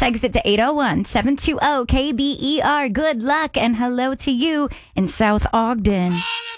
Text it to 801-720-KBER. Good luck and hello to you in South Ogden.